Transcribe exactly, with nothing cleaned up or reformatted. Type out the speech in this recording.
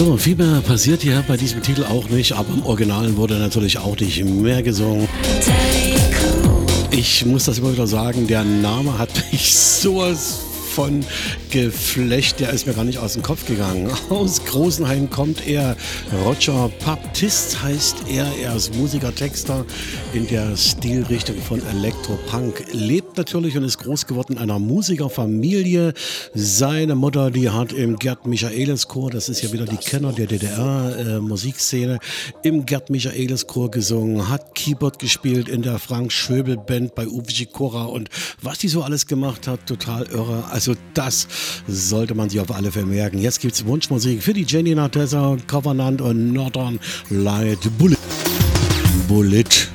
So, viel mehr passiert hier bei diesem Titel auch nicht, aber im Original wurde natürlich auch nicht mehr gesungen. Ich muss das immer wieder sagen, der Name hat mich sowas von Geflecht, der ist mir gar nicht aus dem Kopf gegangen. Aus Großenhain kommt er. Roger Baptist heißt er. Er ist Musiker, Texter in der Stilrichtung von Elektropunk. Lebt natürlich und ist groß geworden in einer Musikerfamilie. Seine Mutter, die hat im Gerd Michaelis Chor, das ist ja wieder die Kenner der D D R-Musikszene, äh, im Gerd Michaelis Chor gesungen, hat Keyboard gespielt in der Frank Schöbel Band bei Uwe Sikora und was die so alles gemacht hat, total irre. Also das sollte man sich auf alle Fälle merken. Jetzt gibt es Wunschmusik für die Jenny Natessa, Covenant und Northern Light Bullet. Bullet.